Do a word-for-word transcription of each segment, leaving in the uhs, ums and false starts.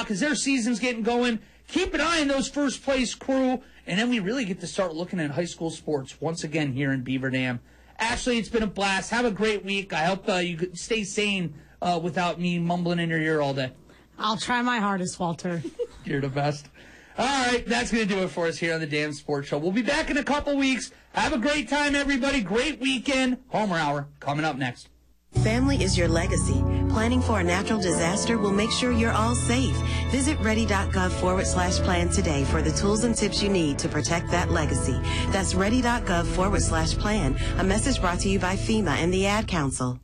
as their season's getting going. Keep an eye on those first-place crew, and then we really get to start looking at high school sports once again here in Beaver Dam. Ashley, it's been a blast. Have a great week. I hope uh, you stay sane uh, without me mumbling in your ear all day. I'll try my hardest, Walter. You're the best. All right, that's going to do it for us here on the Dam Sports Show. We'll be back in a couple weeks. Have a great time, everybody. Great weekend. Homer Hour coming up next. Family is your legacy. Planning for a natural disaster will make sure you're all safe. Visit ready.gov forward slash plan today for the tools and tips you need to protect that legacy. That's ready.gov forward slash plan. A message brought to you by FEMA and the Ad Council.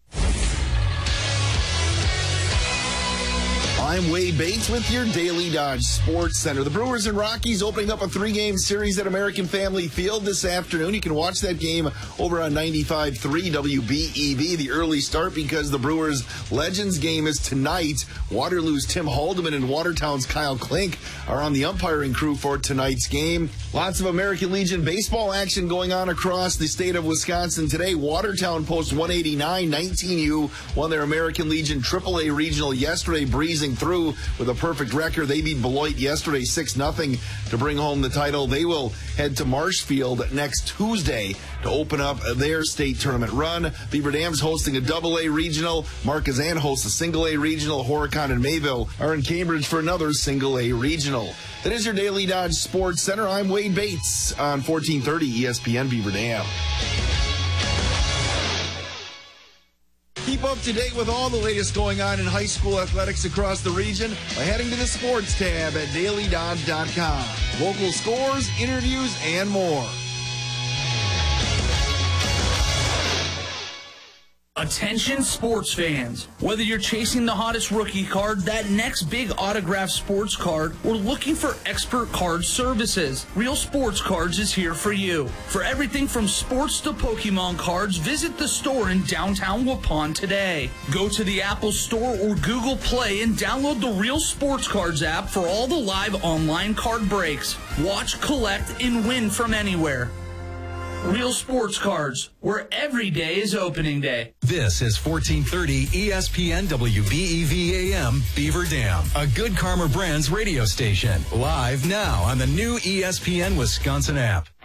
I'm Wade Bates with your Daily Dodge Sports Center. The Brewers and Rockies opening up a three-game series at American Family Field this afternoon. You can watch that game over on ninety-five point three W B E V, the early start, because the Brewers Legends game is tonight. Waterloo's Tim Haldeman and Watertown's Kyle Klink are on the umpiring crew for tonight's game. Lots of American Legion baseball action going on across the state of Wisconsin today. Watertown posts one eighty-nine. nineteen U won their American Legion triple A regional yesterday, breezing through with a perfect record. They beat Beloit yesterday six nothing to bring home the title. They will head to Marshfield next Tuesday to open up their state tournament run. Beaver Dam's hosting a double A regional. Marquezan hosts a single A regional. Horicon and Mayville are in Cambridge for another single A regional. That is your Daily Dodge Sports Center. I'm Wade Bates on fourteen thirty E S P N Beaver Dam. Keep up to date with all the latest going on in high school athletics across the region by heading to the sports tab at daily dodge dot com. Local scores, interviews, and more. Attention sports fans. Whether you're chasing the hottest rookie card, that next big autographed sports card, or looking for expert card services, Real Sports Cards is here for you. For everything from sports to Pokemon cards, visit the store in downtown Waupun today. Go to the Apple Store or Google Play and download the Real Sports Cards app for all the live online card breaks. Watch, collect, and win from anywhere. Real Sports Cards, where every day is opening day. This is fourteen thirty E S P N W B E V A M Beaver Dam, a Good Karma Brands radio station. Live now on the new E S P N Wisconsin app.